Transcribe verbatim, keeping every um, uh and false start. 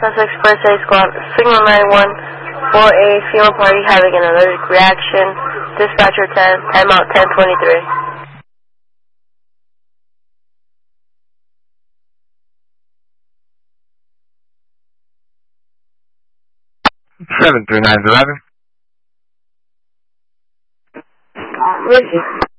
Sussex First Aid Squad, Signal nine one for a female party having an allergic reaction. Dispatcher ten, timeout ten twenty-three. seven three nine eleven. Richard.